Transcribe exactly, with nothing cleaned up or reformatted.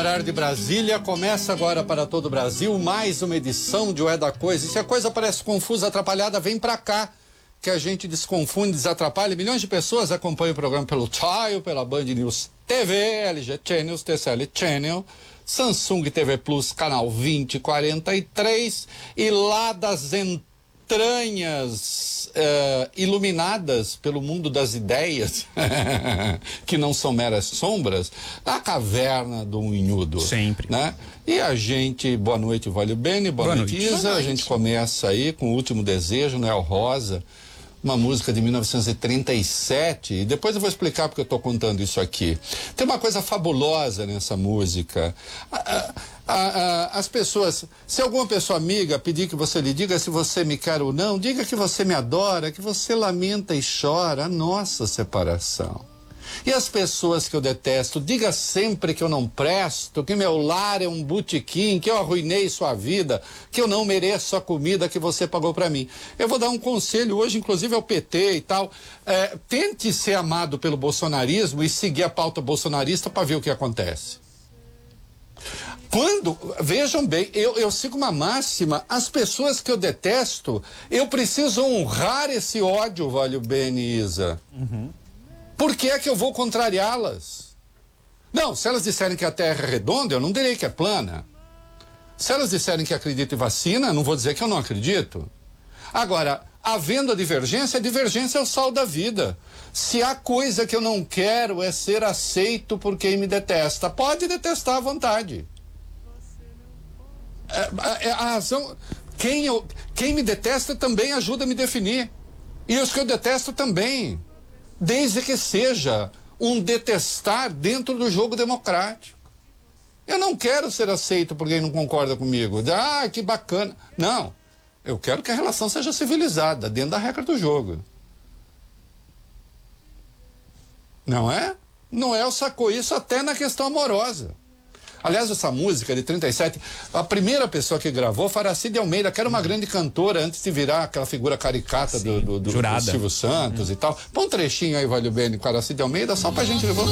horário de Brasília, começa agora para todo o Brasil mais uma edição de O É da Coisa. E se a coisa parece confusa, atrapalhada, vem pra cá, que a gente desconfunde, desatrapalha. Milhões de pessoas acompanham o programa pelo Tile, pela Band News T V, L G Channels, T C L Channel, Samsung T V Plus, canal vinte e quarenta e três, e lá das entranhas uh, iluminadas pelo mundo das ideias, que não são meras sombras, a caverna do Unhudo. Sempre. Né? E a gente, boa noite, Valio Bene, boa, boa noite, Isa. A gente começa aí com O Último Desejo, Noel Rosa, uma música de mil novecentos e trinta e sete, e depois eu vou explicar porque eu estou contando isso aqui. Tem uma coisa fabulosa nessa música. A, a, a, as pessoas, se alguma pessoa amiga pedir que você lhe diga se você me quer ou não, diga que você me adora, que você lamenta e chora a nossa separação. E as pessoas que eu detesto, diga sempre que eu não presto, que meu lar é um botequim, que eu arruinei sua vida, que eu não mereço a comida que você pagou para mim. Eu vou dar um conselho hoje, inclusive ao P T e tal. É, tente ser amado pelo bolsonarismo e seguir a pauta bolsonarista para ver o que acontece. Quando, vejam bem, eu, eu sigo uma máxima, as pessoas que eu detesto, eu preciso honrar esse ódio, Valio Bene e Isa. Uhum. Por que é que eu vou contrariá-las? Não, se elas disserem que a Terra é redonda, eu não direi que é plana. Se elas disserem que acreditam em vacina, eu não vou dizer que eu não acredito. Agora, havendo a divergência, a divergência é o sal da vida. Se há coisa que eu não quero é ser aceito por quem me detesta, pode detestar à vontade. É, é, a razão, quem, eu, quem me detesta também ajuda a me definir. E os que eu detesto também. Desde que seja um detestar dentro do jogo democrático. Eu não quero ser aceito por quem não concorda comigo. Ah, que bacana. Não, eu quero que a relação seja civilizada, dentro da regra do jogo. Não é? Noel sacou isso até na questão amorosa. Aliás, essa música de trinta e sete, a primeira pessoa que gravou foi Aracide Almeida, que era uma grande cantora antes de virar aquela figura caricata do, do, do, do Silvio Santos uhum. e tal. Põe um trechinho aí, Valio Bene, com Aracide Almeida, só pra gente...